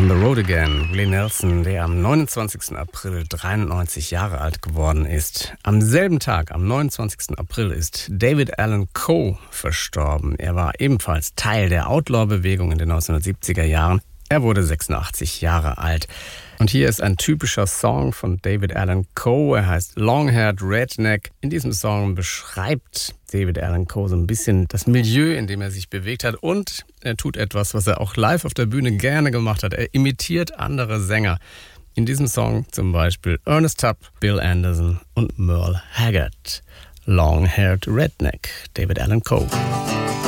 On the Road Again, Willie Nelson, der am 29. April 93 Jahre alt geworden ist. Am selben Tag, am 29. April, ist David Allan Coe verstorben. Er war ebenfalls Teil der Outlaw-Bewegung in den 1970er Jahren. Er wurde 86 Jahre alt. Und hier ist ein typischer Song von David Allan Coe. Er heißt Long-Haired Redneck. In diesem Song beschreibt David Allan Coe so ein bisschen das Milieu, in dem er sich bewegt hat. Und er tut etwas, was er auch live auf der Bühne gerne gemacht hat. Er imitiert andere Sänger. In diesem Song zum Beispiel Ernest Tubb, Bill Anderson und Merle Haggard. Long-Haired Redneck, David Allan Coe.